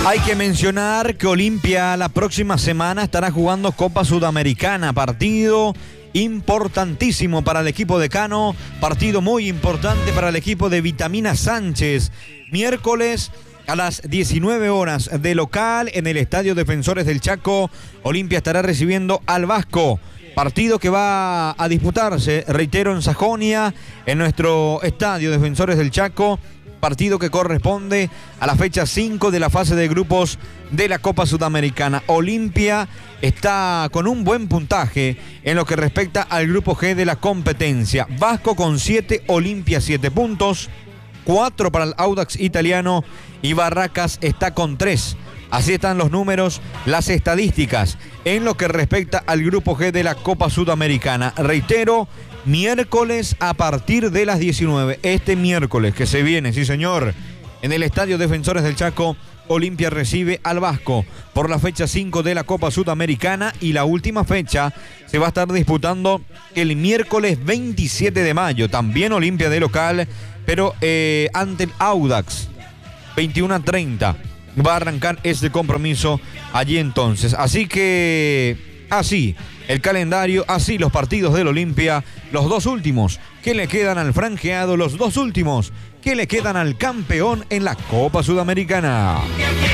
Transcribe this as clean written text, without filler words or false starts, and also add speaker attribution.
Speaker 1: Hay que mencionar que Olimpia la próxima semana estará jugando Copa Sudamericana, partido importantísimo para el equipo de Cano, partido muy importante para el equipo de Vitamina Sánchez. Miércoles a las 19 horas de local en el Estadio Defensores del Chaco, Olimpia estará recibiendo al Vasco. Partido que va a disputarse, reitero, en Sajonia, en nuestro Estadio Defensores del Chaco. Partido que corresponde a la fecha 5 de la fase de grupos de la Copa Sudamericana. Olimpia está con un buen puntaje en lo que respecta al grupo G de la competencia. Vasco con 7, Olimpia 7 puntos, 4 para el Audax italiano y Barracas está con 3. Así están los números, las estadísticas en lo que respecta al grupo G de la Copa Sudamericana. Reitero, miércoles a partir de las 19. Este miércoles que se viene, sí señor, en el Estadio Defensores del Chaco, Olimpia recibe al Vasco por la fecha 5 de la Copa Sudamericana y la última fecha se va a estar disputando el miércoles 27 de mayo. También Olimpia de local, pero ante el Audax, 21:30. Va a arrancar este compromiso allí entonces. Así que, así el calendario, así los partidos del Olimpia, los dos últimos que le quedan al franjeado, los dos últimos que le quedan al campeón en la Copa Sudamericana.